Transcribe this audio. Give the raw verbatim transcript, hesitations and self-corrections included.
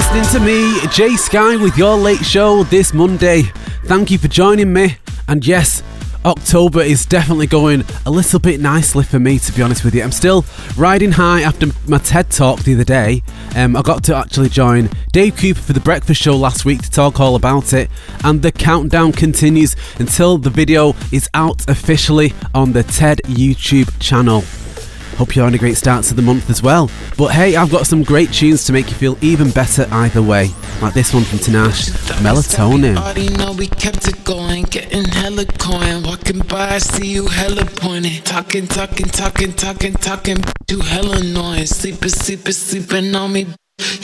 listening to me, Jay Sky, with your late show this Monday. Thank you for joining me. And yes, October is definitely going a little bit nicely for me, to be honest with you. I'm still riding high after my TED Talk the other day. Um, I got to actually join Dave Cooper for the breakfast show last week to talk all about it. And the countdown continues until the video is out officially on the TED YouTube channel. Hope you're having a great start to the month as well. But hey, I've got some great tunes to make you feel even better either way. Like this one from Tinashe, Melatonin. Already know we kept it going, getting hella coin. Walking by, I see you hella pointing. Talking, talking, talking, talking, talking. You hella annoying. Sleeping, sleeping, sleeping on me.